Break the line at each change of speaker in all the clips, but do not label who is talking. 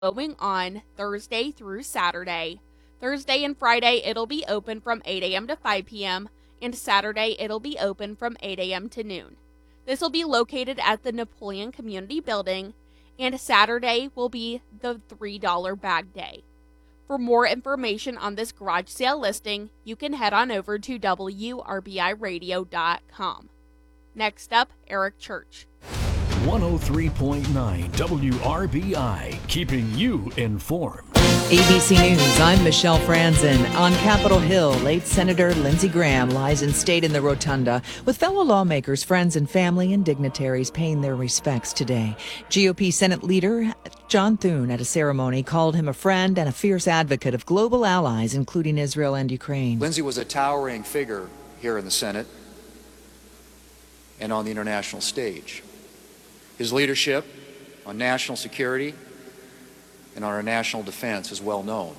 going on Thursday through Saturday. Thursday and Friday, it'll be open from 8 a.m. to 5 p.m., and Saturday, it'll be open from 8 a.m. to noon. This will be located at the Napoleon Community Building, and Saturday will be the $3 bag day. For more information on this garage sale listing, you can head on over to WRBIRadio.com. Next up, Eric Church.
103.9 WRBI, keeping you informed.
ABC News, I'm Michelle Franzen. On Capitol Hill, late Senator Lindsey Graham lies in state in the rotunda with fellow lawmakers, friends, and family and dignitaries paying their respects today. GOP Senate leader John Thune at a ceremony called him a friend and a fierce advocate of global allies, including Israel and Ukraine.
Lindsey was a towering figure here in the Senate and on the international stage. His leadership on national security and on our national defense is well known.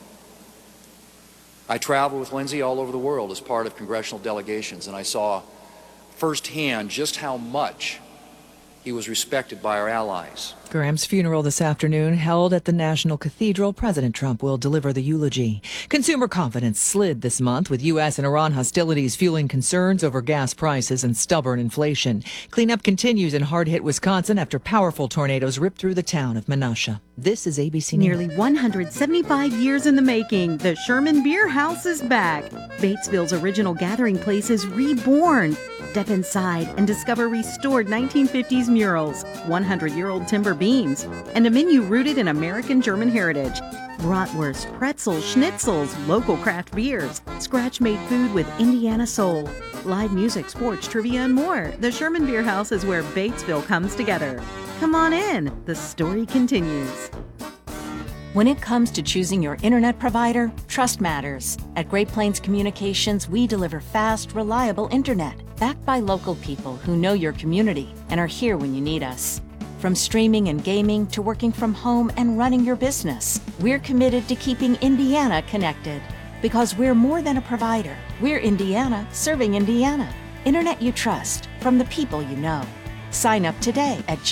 I traveled with Lindsey all over the world as part of congressional delegations, and I saw firsthand just how much he was respected by our allies.
Graham's funeral this afternoon, held at the National Cathedral. President Trump will deliver the eulogy. Consumer confidence slid this month, with U.S. and Iran hostilities fueling concerns over gas prices and stubborn inflation. Cleanup continues in hard-hit Wisconsin after powerful tornadoes ripped through the town of Menasha. This is ABC News.
Nearly 175 years in the making, the Sherman Beer House is back. Batesville's original gathering place is reborn. Step inside and discover restored 1950s murals, 100-year-old timber beams, and a menu rooted in American-German heritage. Bratwurst, pretzels, schnitzels, local craft beers, scratch-made food with Indiana soul, live music, sports, trivia, and more. The Sherman Beer House is where Batesville comes together. Come on in. The story continues.
When it comes to choosing your internet provider, trust matters. At Great Plains Communications, we deliver fast, reliable internet, backed by local people who know your community and are here when you need us. From streaming and gaming to working from home and running your business, we're committed to keeping Indiana connected. Because we're more than a provider. We're Indiana serving Indiana. Internet you trust from the people you know. Sign up today at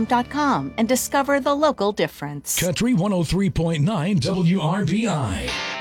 gpcom.com and discover the local difference.
Country 103.9 WRBI.